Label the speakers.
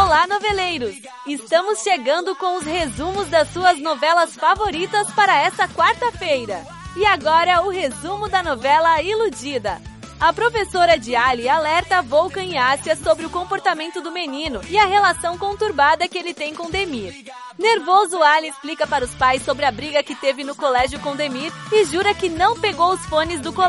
Speaker 1: Olá, noveleiros! Estamos chegando com os resumos das suas novelas favoritas para essa quarta-feira. E agora, o resumo da novela Iludida. A professora de Ali alerta Volkan e Assia sobre o comportamento do menino e a relação conturbada que ele tem com Demir. Nervoso, Ali explica para os pais sobre a briga que teve no colégio com Demir e jura que não pegou os fones do colégio.